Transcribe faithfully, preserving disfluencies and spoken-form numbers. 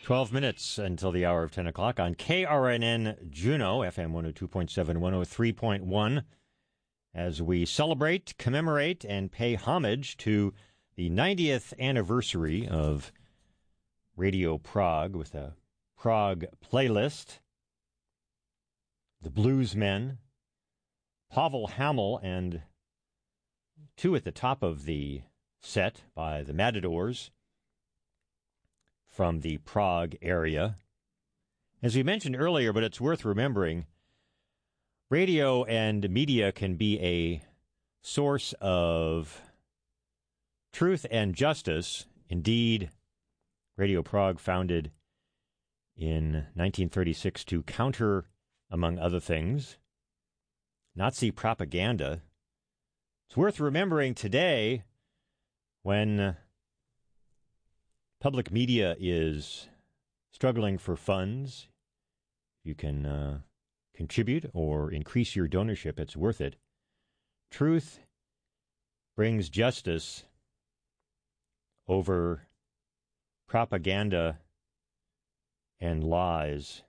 twelve minutes until the hour of ten o'clock on K R N N Juneau, F M one oh two point seven, one oh three point one, as we celebrate, commemorate, and pay homage to the ninetieth anniversary of Radio Prague with a Prague playlist. The Bluesmen, Pavel Hamel, and two at the top of the set by the Matadors from the Prague area. As we mentioned earlier, but it's worth remembering, radio and media can be a source of truth and justice. Indeed, Radio Prague, founded in nineteen thirty-six to counter, among other things, Nazi propaganda. It's worth remembering today when public media is struggling for funds. You can uh, contribute or increase your donorship. It's worth it. Truth brings justice over propaganda and lies.